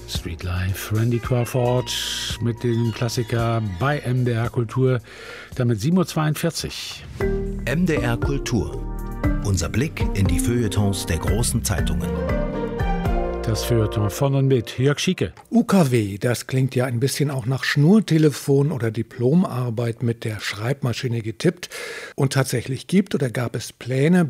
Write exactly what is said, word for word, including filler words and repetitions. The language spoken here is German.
Street Life, Randy Crawford mit dem Klassiker bei M D R Kultur, damit sieben Uhr zweiundvierzig. M D R Kultur. Unser Blick in die Feuilletons der großen Zeitungen. Das Feuilleton von und mit Jörg Schieke. U K W, das klingt ja ein bisschen auch nach Schnurtelefon oder Diplomarbeit mit der Schreibmaschine getippt. Und tatsächlich gibt oder gab es Pläne,